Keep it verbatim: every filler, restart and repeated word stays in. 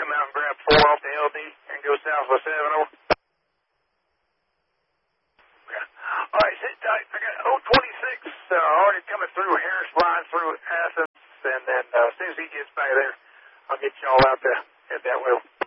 come out and grab four off the L D and go south with seven over. Yeah. All right, sit tight. I got oh twenty-six uh, already coming through Harris Line through Athens, and then uh, as soon as he gets back there, I'll get y'all out there at that way.